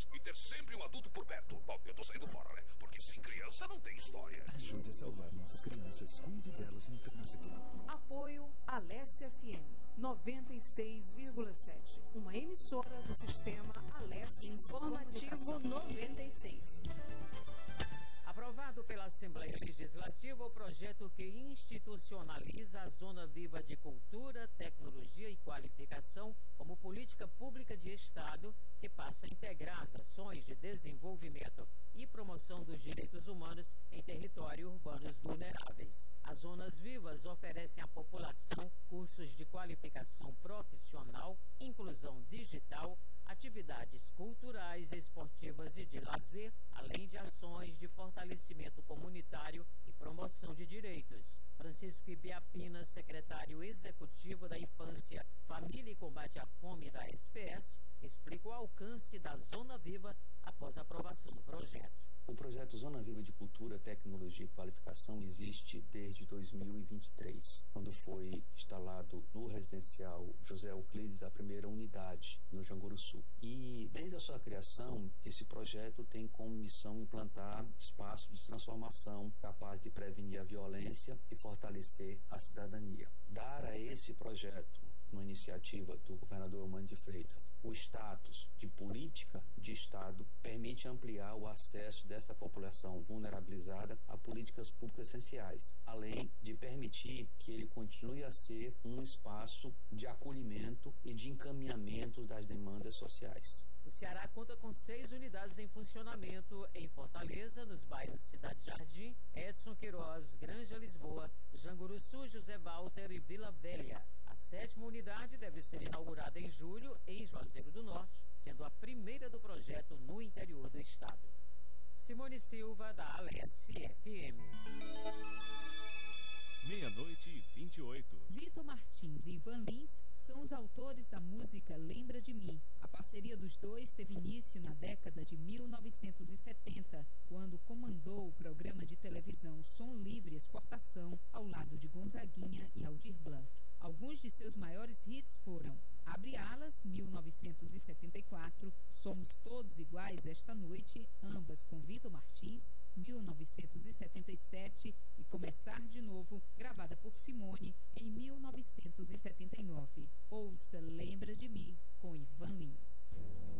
brinquedos e ter sempre um adulto por perto. Bom, eu tô saindo fora, né? Porque sem criança não tem história. Ajude a salvar nossas crianças. Cuide delas no trânsito. Apoio Alessia FM 96,7. Uma emissora do sistema Alessia Informativo 96. Aprovado pela Assembleia Legislativa o projeto que institucionaliza a Zona Viva de Cultura, Tecnologia e Qualificação como política pública de Estado, que passa a integrar as ações de desenvolvimento e promoção dos direitos humanos em territórios urbanos vulneráveis. As zonas vivas oferecem à população cursos de qualificação profissional, inclusão digital, atividades culturais, esportivas e de lazer, além de ações de fortalecimento comunitário e promoção de direitos. Francisco Ibiapina, secretário executivo da Infância, Família e Combate à Fome da SPS, explica o alcance da Zona Viva após a aprovação do projeto. O projeto Zona Viva de Cultura, Tecnologia e Qualificação existe desde 2023, quando foi instalado no residencial José Euclides a primeira unidade no Janguruçu. E desde a sua criação, esse projeto tem como missão implantar espaços de transformação capazes de prevenir a violência e fortalecer a cidadania. Dar a esse projeto, uma iniciativa do governador Eumano de Freitas, o status de política de Estado permite ampliar o acesso dessa população vulnerabilizada a políticas públicas essenciais, além de permitir que ele continue a ser um espaço de acolhimento e de encaminhamento das demandas sociais. O Ceará conta com 6 unidades em funcionamento em Fortaleza, nos bairros Cidade Jardim, Edson Queiroz, Granja Lisboa, Janguruçu, José Walter e Vila Velha. A 7ª unidade deve ser inaugurada em julho em Juazeiro do Norte, sendo a primeira do projeto no interior do estado. Simone Silva, da Alessia FM. 00:28. Vitor Martins e Ivan Lins são os autores da música Lembra de Mim. A parceria dos dois teve início na década de 1970, quando comandou o programa de televisão Som Livre Exportação, ao lado de Gonzaguinha e Aldir Blanc. Alguns de seus maiores hits foram Abre Alas, 1974, Somos Todos Iguais Esta Noite, ambas com Vitor Martins, 1977, e Começar de Novo, gravada por Simone, em 1979. Ouça Lembra de Mim, com Ivan Lins.